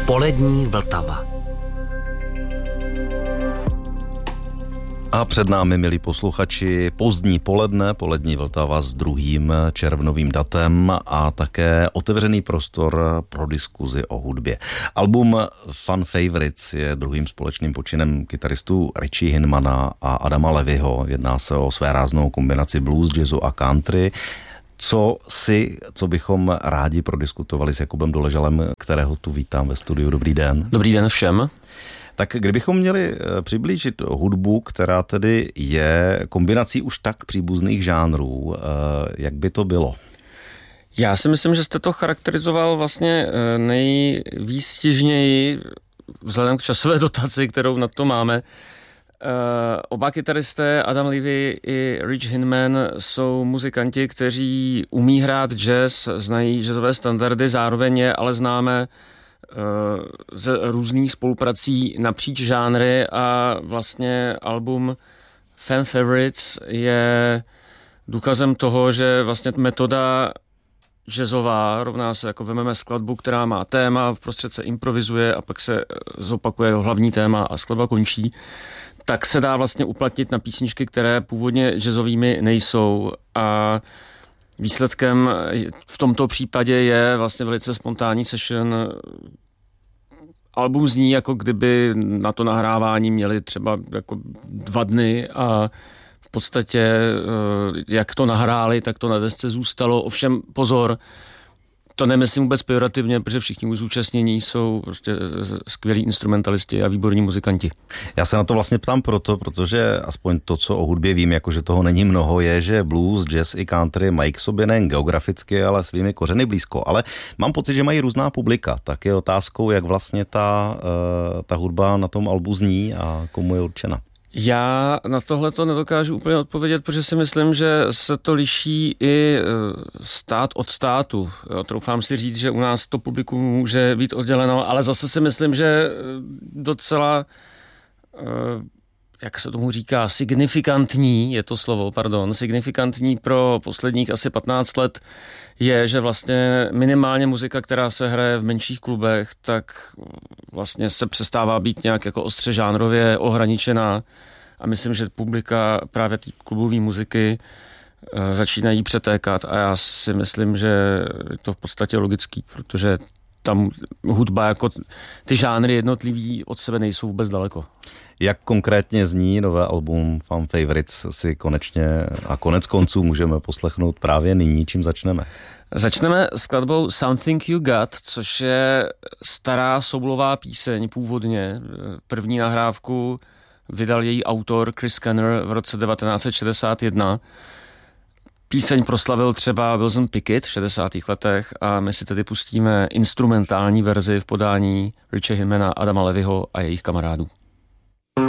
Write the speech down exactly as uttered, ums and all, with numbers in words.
Polední Vltava. A před námi, milí posluchači, pozdní poledne, polední Vltava s druhým červnovým datem a také otevřený prostor pro diskuzi o hudbě. Album Fun Favorites je druhým společným počinem kytaristů Richie Hinmana a Adama Levyho. Jedná se o svéráznou kombinaci blues, jazzu a country. Co si, co bychom rádi prodiskutovali s Jakubem Doležalem, kterého tu vítám ve studiu. Dobrý den. Dobrý den všem. Tak kdybychom měli přiblížit hudbu, která tedy je kombinací už tak příbuzných žánrů, jak by to bylo? Já si myslím, že jste to charakterizoval vlastně nejvýstižněji vzhledem k časové dotaci, kterou na to máme. Oba kytaristé, Adam Levy i Rich Hinman, jsou muzikanti, kteří umí hrát jazz, znají jazzové standardy, zároveň je ale známe z různých spoluprací napříč žánry a vlastně album Fan Favorites je důkazem toho, že vlastně metoda jazzová rovná se, jako vememe skladbu, která má téma, vprostřed se improvizuje a pak se zopakuje hlavní téma a skladba končí, tak se dá vlastně uplatnit na písničky, které původně jazzovými nejsou a výsledkem v tomto případě je vlastně velice spontánní session. Album zní, jako kdyby na to nahrávání měli třeba jako dva dny a v podstatě jak to nahráli, tak to na desce zůstalo. Ovšem pozor, to nemyslím vůbec pejorativně, protože všichni zúčastnění jsou prostě skvělí instrumentalisti a výborní muzikanti. Já se na to vlastně ptám proto, protože aspoň to, co o hudbě vím, jakože toho není mnoho, je, že blues, jazz i country mají k sobě nejen geograficky, ale svými kořeny blízko. Ale mám pocit, že mají různá publika. Tak je otázkou, jak vlastně ta, ta hudba na tom albu zní a komu je určena. Já na tohle to nedokážu úplně odpovědět, protože si myslím, že se to liší i stát od státu. Jo, troufám si říct, že u nás to publikum může být odděleno, ale zase si myslím, že docela, jak se tomu říká, signifikantní, je to slovo, pardon, signifikantní pro posledních asi patnáct let je, že vlastně minimálně muzika, která se hraje v menších klubech, tak vlastně se přestává být nějak jako ostře žánrově ohraničená a myslím, že publika právě té klubové muziky začínají přetékat a já si myslím, že je to v podstatě logický, protože tam hudba jako ty žánry jednotlivý od sebe nejsou vůbec daleko. Jak konkrétně zní nové album Fun Favorites si konečně a konec konců můžeme poslechnout právě nyní, čím začneme? Začneme skladbou Something You Got, což je stará soulová píseň původně. První nahrávku vydal její autor Chris Kenner v roce devatenáct set šedesát jedna. Píseň proslavil třeba Wilson Pickett v šedesátých letech a my si tedy pustíme instrumentální verzi v podání Richie Hinmana, Adama Levyho a jejich kamarádů.